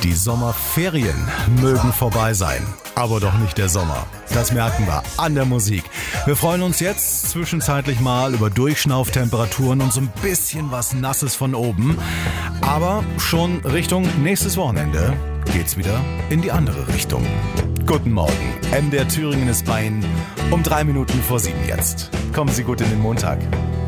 Die Sommerferien mögen vorbei sein, aber doch nicht der Sommer. Das merken wir an der Musik. Wir freuen uns jetzt zwischenzeitlich mal über Durchschnauftemperaturen und so ein bisschen was Nasses von oben. Aber schon Richtung nächstes Wochenende geht's wieder in die andere Richtung. Guten Morgen, MDR Thüringen ist bei Ihnen um 3 Minuten vor 7 jetzt. Kommen Sie gut in den Montag.